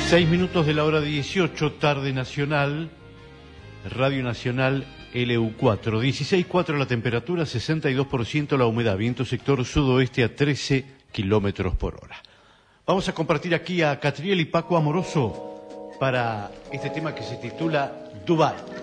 6 minutos de la hora 18, tarde nacional, Radio Nacional LU4. 16,4 la temperatura, 62% la humedad, viento sector sudoeste a 13 kilómetros por hora. Vamos a compartir aquí a Catriel y Paco Amoroso para este tema que se titula Duval.